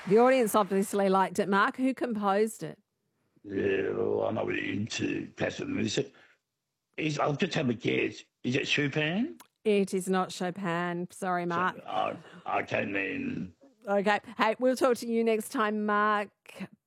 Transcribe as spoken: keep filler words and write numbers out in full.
The audience obviously liked it. Mark, who composed it? Yeah, well, I'm not really into classical music. Is I'll just have a guess. Is it Chopin? It is not Chopin. Sorry, So, Mark. uh, I can then. Okay. Hey, we'll talk to you next time, Mark.